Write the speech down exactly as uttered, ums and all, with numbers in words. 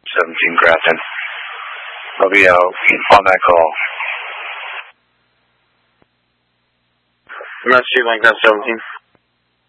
seventeen Grafton. I'll be out on that call. Massachusetts, Lancaster seventeen.